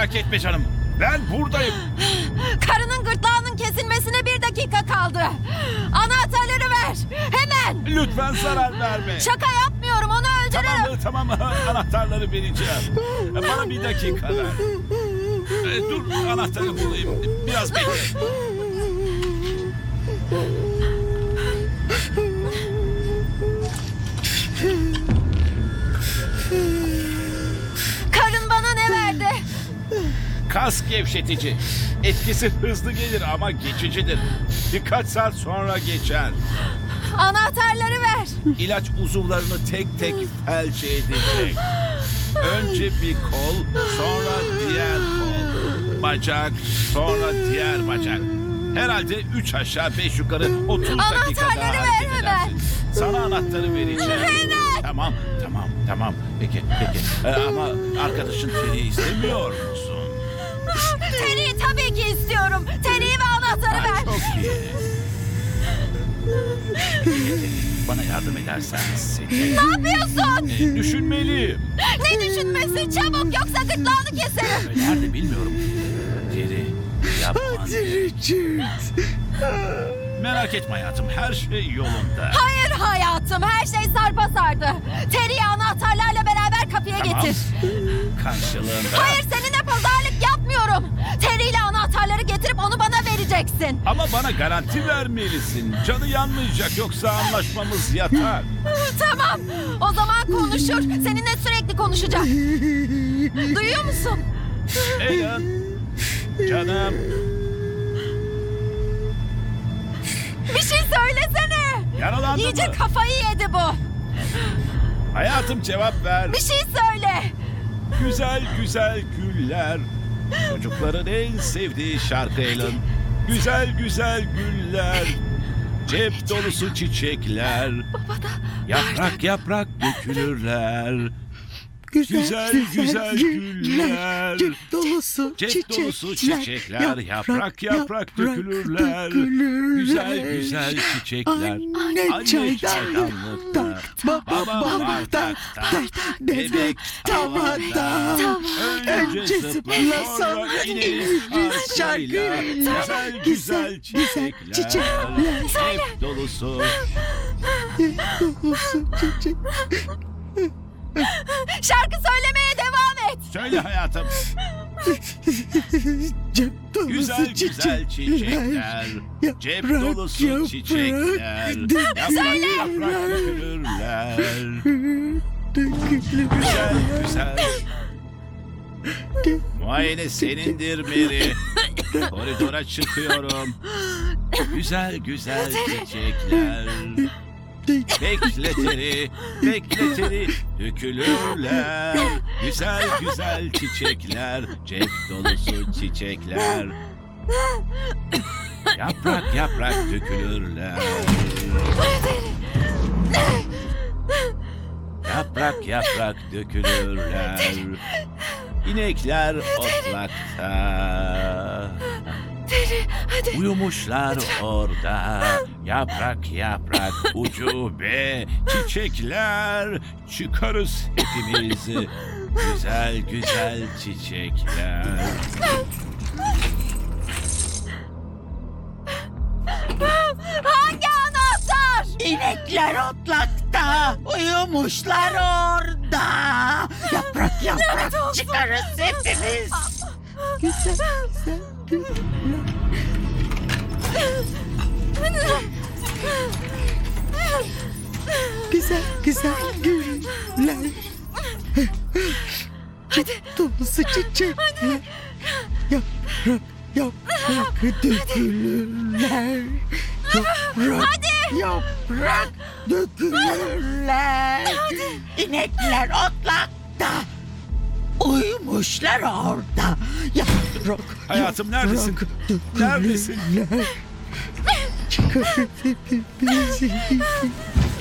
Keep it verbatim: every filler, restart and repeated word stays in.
Merak etme canım. Ben buradayım. Karının gırtlağının kesilmesine bir dakika kaldı. Anahtarları ver. Hemen. Lütfen zarar verme. Şaka yapmıyorum, onu öldürürüm. Tamam tamam anahtarları vereceğim. Bana bir dakika ver. E, dur anahtarı bulayım. Biraz bekle. Karın bana ne verdi? Kas gevşetici. Etkisi hızlı gelir ama geçicidir. Birkaç saat sonra geçer. Anahtarları ver. İlaç uzuvlarını tek tek felç edecek. Önce bir kol, sonra diğer kol. Bacak, sonra diğer bacak. Herhalde üç aşağı beş yukarı otuz dakika daha Anahtarları hareket ver hemen. edersin. Sana anahtarı vereceğim. Hemen. Tamam, tamam, tamam. Peki, peki. Ee, ama arkadaşın Terry'i istemiyor musun? Terry'i tabii ki istiyorum. Terry'i ve anahtarı Ha, ver. çok iyi. Bana yardım edersen seni... Ne yapıyorsun? E, düşünmeliyim. Ne düşünmesi? Çabuk, yoksa gırtlağını keserim. Nerede bilmiyorum. Terry, yapma. Merak etme hayatım, her şey yolunda. Hayır hayatım, her şey sarpa sardı. Terry'i anahtarlarla beraber kapıya Tamam. getir. Karşılığında... Hayır, seninle pazarlık yapmıyorum. Terry ile anahtarları getirip onu bana vereceksin. Ama bana garanti vermelisin. Canı yanmayacak, yoksa anlaşmamız yatar. Tamam, o zaman konuşur. Seninle sürekli konuşacak. Duyuyor musun? Alan, canım. Bir şey söylesene. Yaralandın İyice mı? kafayı yedi bu. Hayatım cevap ver. Bir şey söyle. Güzel güzel güller. Çocukların en sevdiği şarkı Alan. Güzel güzel güller. Cep dolusu çiçekler. Yaprak yaprak dökülürler. Güzel güzel güller. Cep dolusu Cep çiçekler. dolusu çiçekler. Yaprak yaprak dökülürler. Güzel güzel çiçekler. Anne çaydanlıkta, baba bardakta, bebek tavada. Önce zıpla sonra ineriz şarkıyla. Güzel güzel çiçekler. Cep dolusu. Cep dolusu çiçek. Şarkı söylemeye devam et. Söyle hayatım. Cep dolusu Güzel güzel çiçekler. Cep dolusu çiçekler. Yaprak yaprak dökülürler. Güzel güzel. Muayene senindir Mary. Koridora çıkıyorum. Güzel güzel çiçekler. Bekleteri, bekleteri dökülürler. Güzel güzel çiçekler, cep dolusu çiçekler. Yaprak yaprak dökülürler. Yaprak yaprak dökülürler. İnekler otlakta. Terry, hadi. Uyumuşlar orada, yaprak yaprak ucube çiçekler, çıkarız hepimiz güzel güzel çiçekler. Hangi anahtar? İnekler otlakta, uyumuşlar orada. Yaprak yaprak çıkarız hepimiz. Güzel güzel güller. Güzel güzel güller. Hadi. Dolusu çiçekler. Yaprak yaprak dökülürler. Yaprak Hadi. yaprak dökülürler. İnekler otlakta. Uyumuşlar orada. Yaprak Hayatım, neredesin? yaprak Neredesin? dökülürler. Çıkarıp hepimizi